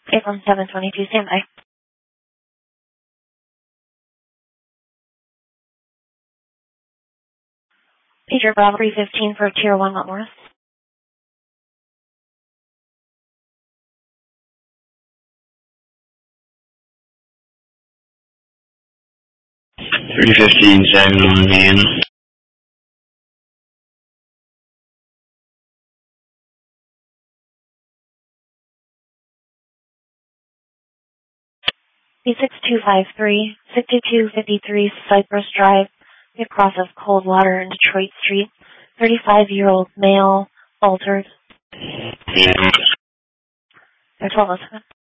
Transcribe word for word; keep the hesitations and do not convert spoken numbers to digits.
April seven twenty-two, standby. Pager Bravo three fifteen for Tier one Wentworth. three fifteen, seven on Indiana. B six two five three, sixty-two fifty-three Cypress Drive, across of Coldwater and Detroit Street. thirty-five-year-old male, altered. Yeah. They're twelve oh seven.